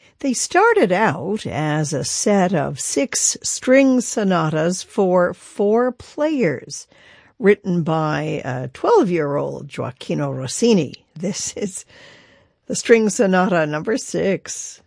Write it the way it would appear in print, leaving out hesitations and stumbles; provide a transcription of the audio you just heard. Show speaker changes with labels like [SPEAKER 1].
[SPEAKER 1] They started out as a set of 6 string sonatas for 4 players, written by 12-year-old Gioachino Rossini. This is the String Sonata number 6.